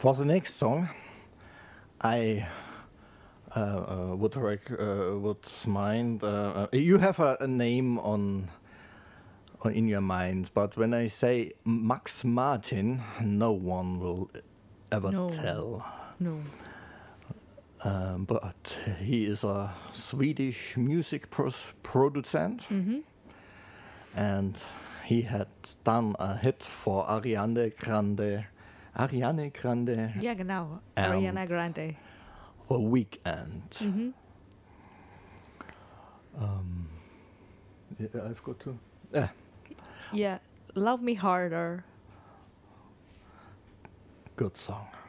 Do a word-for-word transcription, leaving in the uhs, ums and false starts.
For the next song, I uh, uh, would rec- uh, would mind. Uh, uh, you have a, a name on, on in your mind, but when I say Max Martin, no one will ever No. tell. No. Um, but he is a Swedish music pros- producent, Mm-hmm. and he had done a hit for Ariana Grande. Ariana Grande. Ja, genau. And Ariana Grande. The Weekend. Mm-hmm. Um, yeah, I've got to. Yeah, Yeah, Love Me Harder. good song.